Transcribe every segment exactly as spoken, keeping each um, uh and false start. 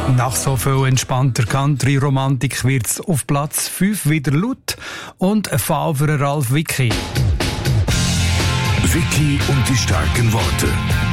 Nach so viel entspannter Country-Romantik wird's auf Platz fünf wieder laut und ein Fall für Ralf Wicki. Wicki und die starken Worte.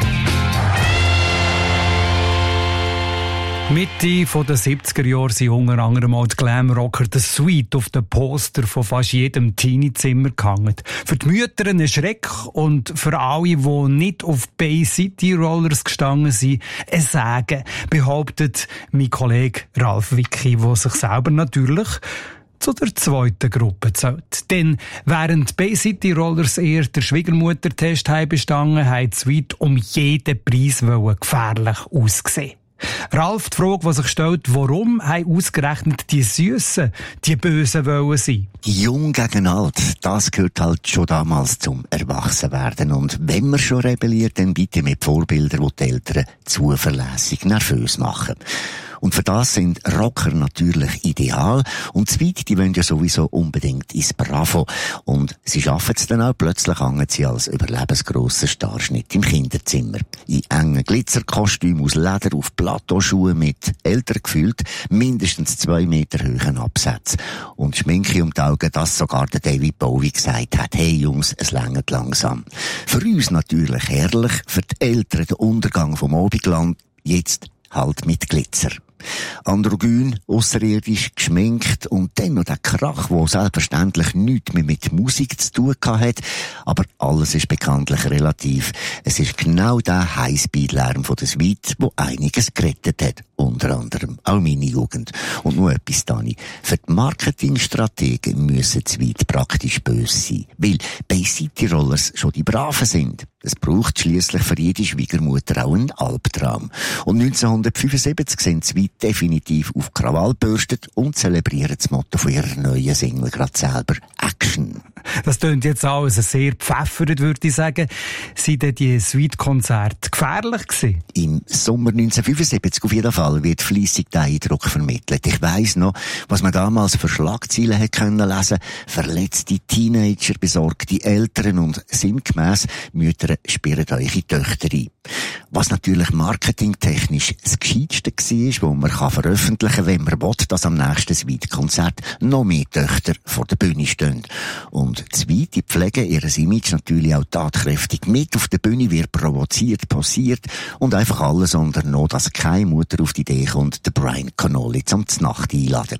Mitte der siebziger Jahre sind unter anderem auch die Glam-Rocker The Sweet auf den Poster von fast jedem Teenie-Zimmer gehangen. Für die Mütter ein Schreck und für alle, die nicht auf Bay City Rollers gestanden sind, ein Segen, behauptet mein Kollege Ralf Wicki, der sich selber natürlich zu der zweiten Gruppe zählt. Denn während Bay City Rollers eher der Schwiegermutter-Test bestanden, haben die Sweet um jeden Preis gefährlich ausgesehen. Ralf, die Frage, die sich stellt, warum haben ausgerechnet die Süssen die Bösen wollen sein? Jung gegen alt, das gehört halt schon damals zum Erwachsenwerden. Und wenn man schon rebelliert, dann bitte mit Vorbildern, die die Eltern zuverlässig nervös machen. Und für das sind Rocker natürlich ideal. Und Sweet, die wollen ja sowieso unbedingt ins Bravo. Und sie schaffen es dann auch. Plötzlich hängen sie als überlebensgrosser Starschnitt im Kinderzimmer. In engen Glitzerkostümen aus Leder auf Plateauschuhen mit älter gefühlt mindestens zwei Meter hohen Absätzen. Und Schminke um die Augen, dass sogar der David Bowie gesagt hat, hey Jungs, es reicht langsam. Für uns natürlich herrlich, für die Eltern der Untergang vom Abendland, jetzt halt mit Glitzer. Androgyn, ausserirdisch, geschminkt und dann noch der Krach, der selbstverständlich nichts mehr mit Musik zu tun hat. Aber alles ist bekanntlich relativ. Es ist genau der Highspeed-Lärm von der Sweet, der einiges gerettet hat. Unter anderem auch meine Jugend. Und nur etwas, Dani. Für die Marketingstrategen müssen die Sweet praktisch böse sein. Weil Bay City Rollers schon die Braven sind. Es braucht schliesslich für jede Schwiegermutter auch einen Albtraum. Und neunzehnhundertfünfundsiebzig sind Sweet definitiv auf Krawall gebürstet und zelebrieren das Motto von ihrer neuen Single gerade selber: Action. Das klingt jetzt alles sehr gepfeffert, würde ich sagen. Sind denn die Sweet-Konzerte gefährlich gewesen? Im Sommer neunzehnhundertfünfundsiebzig auf jeden Fall wird fleissig der Eindruck vermittelt. Ich weiss noch, was man damals für Schlagzeilen hätte können lesen. Verletzte Teenager, besorgte Eltern und sinngemäss Mütter sperren eure Töchter ein. Was natürlich marketingtechnisch das Gescheiteste war, was man kann veröffentlichen kann, wenn man will, dass am nächsten Sweet-Konzert noch mehr Töchter vor der Bühne stehen. Und die Sweet, die pflegen ihr Image natürlich auch tatkräftig mit. Auf der Bühne wird provoziert, posiert und einfach alles unternommen, dass keine Mutter auf die Idee kommt, den Brian Connolly zum Znacht einladen.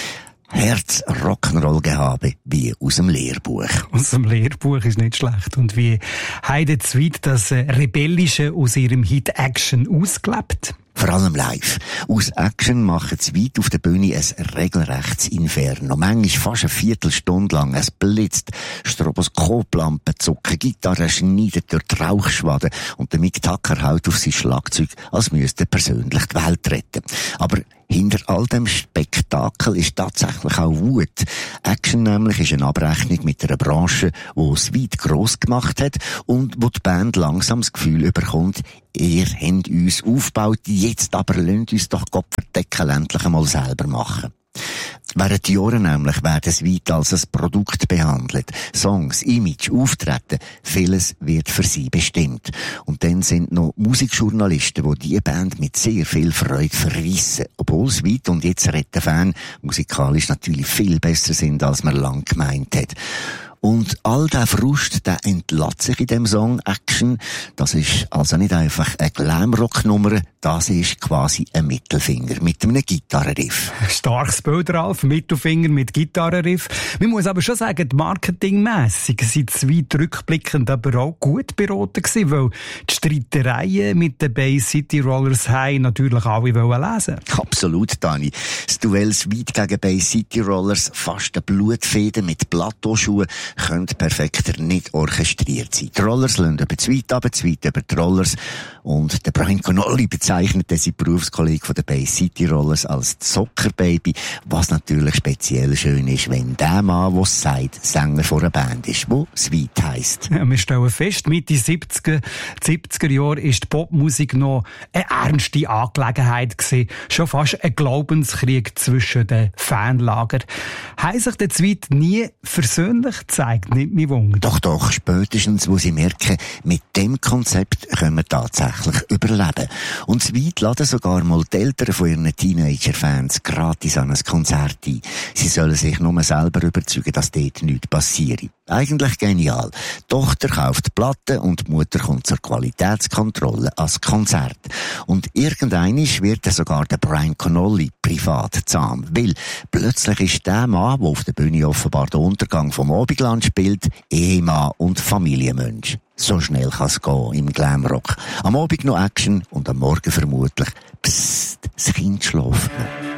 Herz Rock'n'Roll-Gehabe wie aus dem Lehrbuch. Aus dem Lehrbuch ist nicht schlecht. Und wie haben die Sweet das Rebellische aus ihrem Hit Action ausgelebt? Vor allem live. Aus Action machen sie weit auf der Bühne ein regelrechtes Inferno. Manchmal fast eine Viertelstunde lang. Es blitzt, Stroboskoplampen zucken, Gitarren schneiden durch die Rauchschwaden und der Mick Tucker haut auf sein Schlagzeug, als müsste er persönlich die Welt retten. Aber hinter all dem Spektakel ist tatsächlich auch Wut. Action nämlich ist eine Abrechnung mit einer Branche, die es weit gross gemacht hat und wo die Band langsam das Gefühl überkommt, ihr habt uns aufgebaut, jetzt aber lasst uns doch Gott verdecken, endlich einmal selber machen. Während die Jahre nämlich werden Sweet als ein Produkt behandelt. Songs, Image, Auftreten, vieles wird für sie bestimmt. Und dann sind noch Musikjournalisten, die diese Band mit sehr viel Freude verrissen. Obwohl Sweet und jetzt retten Fan musikalisch natürlich viel besser sind, als man lang gemeint hat. Und all der Frust, der entlässt sich in dem Song Action. Das ist also nicht einfach eine Glam-Rock-Nummer, das ist quasi ein Mittelfinger mit einem Gitarrenriff. Starkes Bild, Ralf, Mittelfinger mit Gitarrenriff. Man muss aber schon sagen, marketingmässig sind Sweet rückblickend aber auch gut beraten gewesen, weil die Streitereien mit den Bay City Rollers haben natürlich alle wollen lesen. Absolut, Dani. Das Duell Sweet gegen Bay City Rollers, fast eine Blutfede mit Plateauschuhen, könnte perfekter nicht orchestriert sein. Die Rollers lassen über die Sweet ab, die Sweet über die Rollers. Und der Brian Connolly bezeichnet seinen Berufskollegen von der Bay City Rollers als Zockerbaby, was natürlich speziell schön ist, wenn der Mann, der es sagt, Sänger von einer Band ist, die Sweet heisst. Ja, wir stellen fest, Mitte siebziger, siebziger Jahre ist die Popmusik noch eine ernste Angelegenheit gewesen. Schon fast ein Glaubenskrieg zwischen den Fanlagern. Haben sich die Sweet nie versöhnlich zeigt, nicht mich Wunder. Doch, doch, spätestens, wo sie merken, mit dem Konzept können wir tatsächlich überleben. Und Sweet laden sogar mal die Eltern von ihren Teenager-Fans gratis an ein Konzert ein. Sie sollen sich nur selber überzeugen, dass dort nichts passiert. Eigentlich genial. Die Tochter kauft Platten und die Mutter kommt zur Qualitätskontrolle ans Konzert. Und irgendeinisch wird sogar der Brian Connolly privat zahm. Weil plötzlich ist der Mann, der auf der Bühne offenbar den Untergang vom Abendland spielt, Ehemann und Familienmensch. So schnell kann es gehen im Glamrock. Am Abend noch Action und am Morgen vermutlich, psst, das Kind schläft noch.